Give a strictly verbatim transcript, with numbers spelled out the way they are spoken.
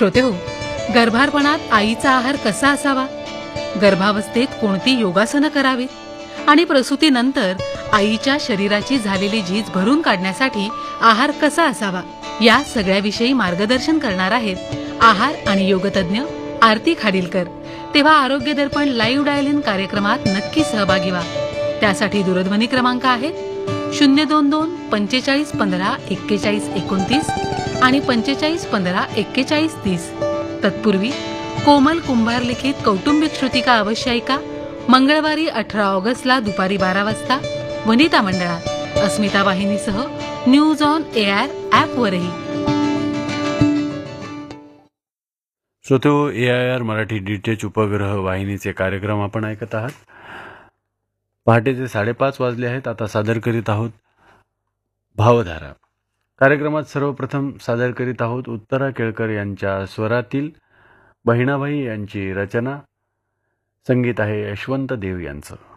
श्रोतेहो, गर्भारपणात आईचा आहार कसा असावा, गर्भावस्थेत कोणती योगासनं करावीत आणि प्रसूतीनंतर आईच्या शरीराची झालेली झीज भरून काढण्यासाठी आहार कसा असावा, या सगळ्याविषयी मार्गदर्शन करणार आहेत आहार आणि योगतज्ञ आरती खाडीलकर. तेव्हा आरोग्य दर्पण लाईव्ह डायल इन कार्यक्रमात नक्की सहभागी व्हा. त्यासाठी दूरध्वनी क्रमांक आहेत शून्य दोन दोन पंचेचाळीस पंधरा एक्केचाळीस एकोणतीस आणि पंचेचाळीस पंधरा एक्केचाळीस तीस. तत्पूर्वी कोमल कुंभार लिखित कौटुंबिक श्रुतिका अवश्य ऐका. मंगळवारी अठरा ऑगस्टला दुपारी बारा वाजता वनिता मंडळात अस्मिता वाहिनीसह news on AR ॲपवरही. श्रोतो, A I R Marathi DTH उपग्रह वाहिनीचे कार्यक्रम आपण ऐकत आहात. पहाटेचे साडेपाच वाजले आहेत. आता सादर करीत आहोत भावधारा. कार्यक्रमात सर्वप्रथम सादर करीत आहोत उत्तरा केळकर यांच्या स्वरातील बहिणाबाई यांची रचना. संगीत आहे यशवंत देव यांचं.